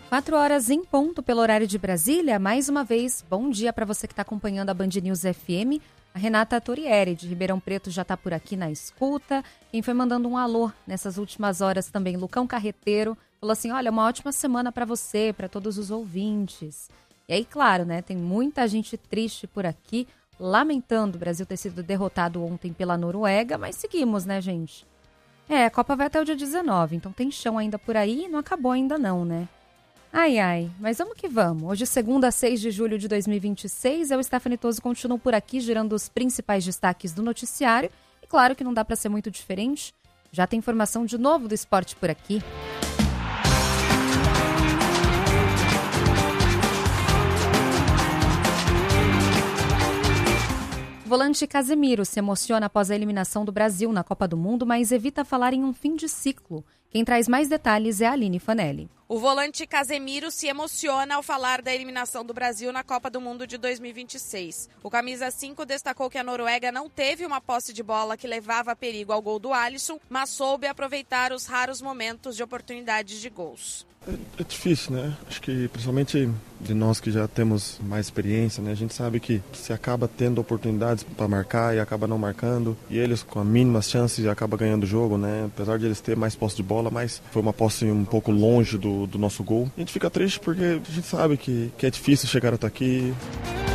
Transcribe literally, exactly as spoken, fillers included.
Quatro horas em ponto pelo horário de Brasília. Mais uma vez, bom dia para você que está acompanhando a Band News F M. A Renata Torieri, de Ribeirão Preto, já está por aqui na escuta. Quem foi mandando um alô nessas últimas horas também, Lucão Carreteiro, falou assim, olha, uma ótima semana para você, para todos os ouvintes. E aí, claro, né, tem muita gente triste por aqui, lamentando o Brasil ter sido derrotado ontem pela Noruega, mas seguimos, né, gente? É, a Copa vai até o dia dezenove, então tem chão ainda por aí e não acabou ainda não, né? Ai, ai, mas vamos que vamos. Hoje, segunda, seis de julho de dois mil e vinte e seis, eu, Stephanie Toso, continuo por aqui, girando os principais destaques do noticiário. E claro que não dá para ser muito diferente. Já tem informação de novo do esporte por aqui. O volante Casemiro se emociona após a eliminação do Brasil na Copa do Mundo, mas evita falar em um fim de ciclo. Quem traz mais detalhes é a Aline Fanelli. O volante Casemiro se emociona ao falar da eliminação do Brasil na Copa do Mundo de dois mil e vinte e seis. O camisa cinco destacou que a Noruega não teve uma posse de bola que levava perigo ao gol do Alisson, mas soube aproveitar os raros momentos de oportunidades de gols. É, é difícil, né? Acho que principalmente de nós que já temos mais experiência, né? A gente sabe que se acaba tendo oportunidades para marcar e acaba não marcando. E eles com a mínima chance já acaba ganhando o jogo, né? Apesar de eles terem mais posse de bola, mas foi uma posse um pouco longe do, do nosso gol. A gente fica triste porque a gente sabe que, que é difícil chegar até aqui.